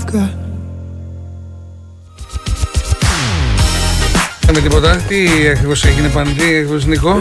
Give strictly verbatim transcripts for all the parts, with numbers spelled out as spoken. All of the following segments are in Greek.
Kafka. Με τίποτα, τι ακριβώς έγινε πάνω, τι ακριβώς Νίκο?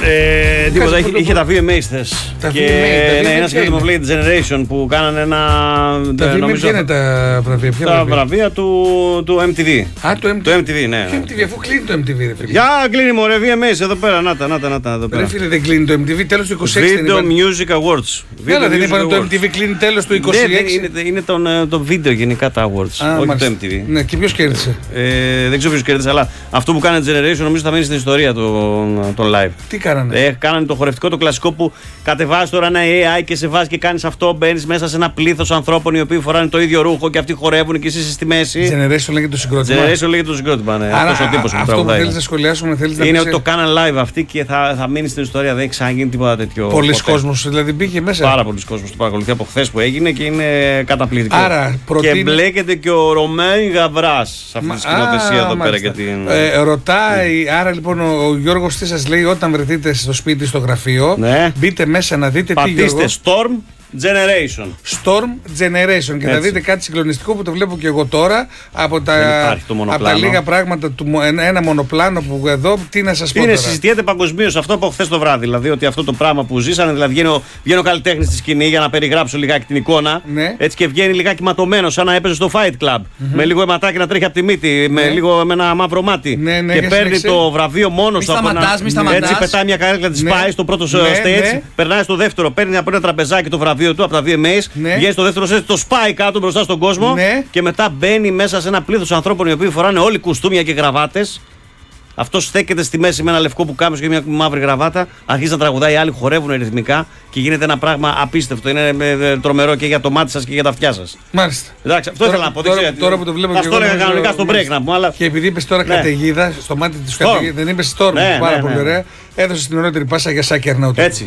Ε, τίποτα, είχε, είχε τα βι εμ έι χθες. Τα και, βι εμ έι, ναι, ένα συγκεκριμένο που λέγεται Generation που κάνανε ένα. Τα βι εμ έι ποια είναι τα βραβεία, ποια τα βραβεία? βραβεία του, του εμ τι βι. Α, το εμ τι βι. Το εμ τι βι, ναι. Ποιο εμ τι βι, αφού κλείνει το εμ τι βι, ρε φίλε. Για κλείνει μωρέ, βι εμ έι εδώ πέρα, να τα, να τα, να τα. Εδώ πέρα. Ρε φίλε, δεν κλείνει το εμ τι βι, τέλος του είκοσι έξι. Video Music Awards. Βέβαια, δεν είπαν ότι το εμ τι βι κλείνει τέλος του είκοσι έξι. Ναι, είναι, είναι τον, το βίντεο γενικά τα Awards, Α, όχι μάλιστα. το εμ τι βι. Ναι, και ποιος κέρδισε? Ε, δεν ξέρω ποιος κέρδισε, αλλά αυτό που κάνει Generation νομίζω θα μείνει στην ιστορία των, των live. Τι κάνανε? Ε, κάνανε το χορευτικό, το κλασικό που κατεβάζει τώρα ένα έι άι και σε βάζει και κάνει αυτό. Μπαίνει μέσα σε ένα πλήθος ανθρώπων οι οποίοι φοράνε το ίδιο ρούχο και αυτοί χορεύουν και εσύ είσαι στη μέση. Generation λέγεται το συγκρότημα. Generation λέγεται το συγκρότημα, ναι. Άρα, αυτός ο τύπος που αυτό τραγουδάει. που θέλεις να σχολιάσουμε, θέλεις να είναι πεις... ότι το κάναν live αυτοί και θα, θα μείνει στην ιστορία. Δεν έχει ξαναγίνει τίποτα τέτοιο. Πολλοί κόσμος, δηλαδή μπήκε μέσα. Πάρα πολλοί κόσμος το παρακολουθεί από χθες που έγινε και είναι καταπληκτικό. Άρα, προτείνω... Και μπλέκεται και ο Ρωμένη Γαβράς σε αυτή τη σκηνοθεσία εδώ πέρα. Και την... ε, ρωτάει, άρα λοιπόν ο, ο Γιώργος τι σας λέει, όταν βρεθείτε στο σπίτι, στο γραφείο, ναι. μπείτε μέσα να δείτε. Πατήστε τι, Γιώργο? Storm Generation. Storm Generation και Έτσι. θα δείτε κάτι συγκλονιστικό που το βλέπω και εγώ τώρα από τα, από τα λίγα πράγματα του, ένα μονοπλάνο που εδώ, τι να σας πω είναι, τώρα. συζητιέται παγκοσμίως αυτό από χθες το βράδυ. Δηλαδή ότι αυτό το πράγμα που ζήσανε, δηλαδή βγαίνει ο, βγαίνει ο καλλιτέχνης στη σκηνή για να περιγράψω λιγάκι την εικόνα. Ναι. Έτσι και βγαίνει λιγάκι ματωμένο, σαν να έπαιζε στο Fight Club. Mm-hmm. Με λίγο αιματάκι να τρέχει από τη μύτη, ναι. με λίγο με ένα μαύρο μάτι. Ναι, ναι, και ναι, παίρνει συνέχισε. το βραβείο μόνος του από ένα. Ναι. Έτσι πετάει μια καρέκλα τη ναι. πάει στο πρώτο ναι, stage, ναι. περνάει στο δεύτερο, παίρνει από ένα τραπεζάκι το βραβείο του από τα βι εμ έι. Ναι. Βγαίνει στο δεύτερο σετ, το σπάει κάτω μπροστά στον κόσμο. Ναι. Και μετά μπαίνει μέσα σε ένα πλήθος ανθρώπων οι οποίοι φοράνε όλοι κουστούμια και γραβάτες. Αυτό στέκεται στη μέση με ένα λευκό πουκάμισο και μια μαύρη γραβάτα. Αρχίζει να τραγουδάει, οι άλλοι χορεύουν ρυθμικά και γίνεται ένα πράγμα απίστευτο. Είναι τρομερό και για το μάτι σας και για τα αυτιά σας. Μάλιστα. Εντάξει, αυτό τώρα, ήθελα να πω. Τώρα, τώρα, τώρα που το βλέπω και αυτό έλεγα κανονικά στο break να πούμε. Αλλά... Και επειδή είπες τώρα ναι. καταιγίδα, στο μάτι της καταιγίδα, δεν είπες Storm, ναι, πάρα ναι, πολύ ναι. ωραία. Έδωσε την ωραίτερη πάσα για Σάκη Αρναούτογλου. Έτσι.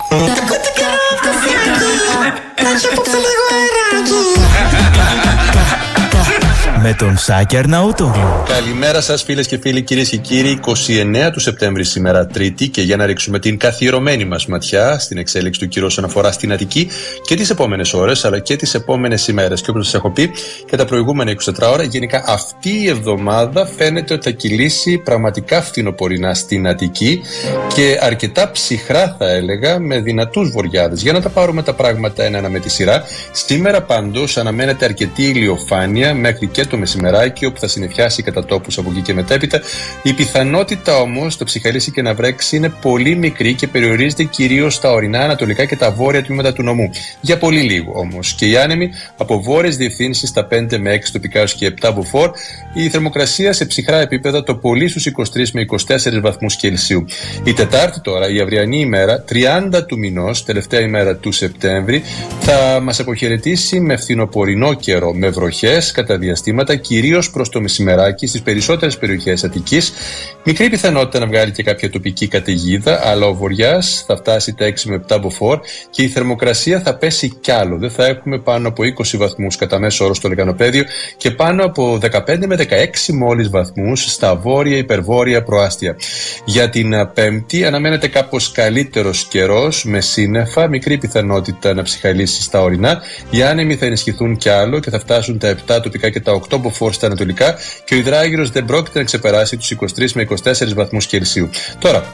Με τον Σάκη Αρναούτογλου. Καλημέρα σας φίλες και φίλοι, κυρίες και κύριοι. είκοσι εννέα του Σεπτέμβρη σήμερα Τρίτη και για να ρίξουμε την καθιερωμένη μας ματιά στην εξέλιξη του καιρού όσον αφορά στην Αττική και τις επόμενες ώρες αλλά και τις επόμενες ημέρες. Και όπως σας έχω πει και τα προηγούμενα είκοσι τέσσερις ώρα, γενικά αυτή η εβδομάδα φαίνεται ότι θα κυλήσει πραγματικά φθινοπορεινά στην Αττική και αρκετά ψυχρά θα έλεγα, με δυνατούς βοριάδες. Για να τα πάρουμε τα πράγματα ένα-ένα με τη σειρά. Σήμερα πάντως αναμένεται αρκετή ηλιοφάνεια μέχρι και το μεσημεράκι, όπου θα συννεφιάσει κατά τόπους από εκεί και μετέπειτα. Η πιθανότητα όμως το ψυχαλίσει και να βρέξει είναι πολύ μικρή και περιορίζεται κυρίως στα ορεινά ανατολικά και τα βόρεια τμήματα του νομού. Για πολύ λίγο όμως. Και οι άνεμοι από βόρειες διευθύνσεις στα πέντε με έξι τοπικά έως και επτά μποφόρ. Η θερμοκρασία σε ψυχρά επίπεδα το πολύ στους είκοσι τρεις με είκοσι τέσσερις βαθμούς Κελσίου. Η Τετάρτη τώρα, η αυριανή ημέρα, τριάντα του μηνός, τελευταία ημέρα του Σεπτέμβρη, θα μας αποχαιρετήσει με φθινοπορεινό καιρό, με βροχές κατά διαστήματα, κυρίως προς το μεσημεράκι στις περισσότερες περιοχές Αττικής. Μικρή πιθανότητα να βγάλει και κάποια τοπική καταιγίδα, αλλά ο βοριάς θα φτάσει τα έξι με επτά μποφόρ και η θερμοκρασία θα πέσει κι άλλο. Δεν θα έχουμε πάνω από είκοσι βαθμούς κατά μέσο όρο στο λεκανοπέδιο και πάνω από δεκαπέντε με δεκαέξι μόλις βαθμούς στα βόρεια υπερβόρεια προάστια. Για την Πέμπτη αναμένεται κάπως καλύτερος καιρός με σύννεφα, μικρή πιθανότητα να ψυχαλίσει στα ορεινά. Οι άνεμοι θα ενισχυθούν κι άλλο και θα φτάσουν τα επτά τοπικά και τα οκτώ μποφόρ στα ανατολικά και ο υδράγυρος δεν πρόκειται να ξεπεράσει τους είκοσι τρεις με είκοσι τέσσερις βαθμούς Κελσίου. Τώρα,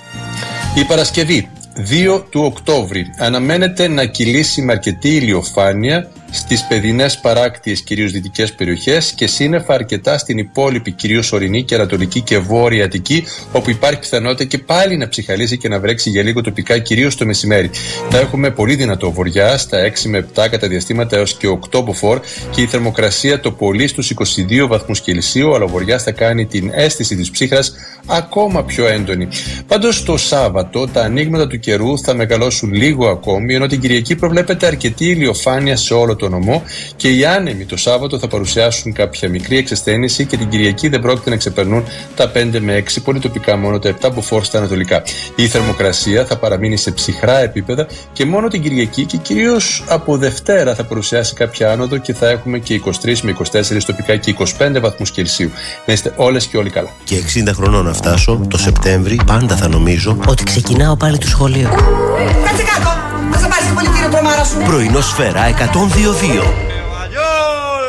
η Παρασκευή δύο του Οκτώβρη αναμένεται να κυλήσει με αρκετή ηλιοφάνεια στις παιδινές παράκτιες κυρίως δυτικές περιοχές και σύννεφα αρκετά στην υπόλοιπη κυρίως ορεινή και ανατολική και βόρεια Αττική, όπου υπάρχει πιθανότητα και πάλι να ψυχαλίσει και να βρέξει για λίγο τοπικά κυρίως το μεσημέρι. Θα έχουμε πολύ δυνατό βοριά στα έξι με επτά κατά διαστήματα έως και οκτώ μποφόρ και η θερμοκρασία το πολύ στους είκοσι δύο βαθμούς Κελσίου, αλλά ο βοριάς θα κάνει την αίσθηση της ψύχρας ακόμα πιο έντονη. Πάντως το Σάββατο τα ανοίγματα του καιρού θα μεγαλώσουν λίγο ακόμη, ενώ την Κυριακή προβλέπεται αρκετή ηλιοφάνεια σε όλο το νομό και οι άνεμοι το Σάββατο θα παρουσιάσουν κάποια μικρή εξασθένηση και την Κυριακή δεν πρόκειται να ξεπερνούν τα πέντε με έξι, πολύ τοπικά μόνο τα επτά μποφόρ στα ανατολικά. Η θερμοκρασία θα παραμείνει σε ψυχρά επίπεδα και μόνο την Κυριακή και κυρίως από Δευτέρα θα παρουσιάσει κάποια άνοδο και θα έχουμε και είκοσι τρεις με είκοσι τέσσερις τοπικά και είκοσι πέντε βαθμούς Κελσίου. Να είστε όλες και όλοι καλά. Και εξήντα χρονών να φτάσω, το Σεπτέμβρη πάντα θα νομίζω ότι ξεκινάω πάλι το σχολείο. Κάτσε κάτω! Θα σε πάρεις το πολιτήριο τρομάρα σου! Πρωινό Σφαίρα εκατόν δύο δύο.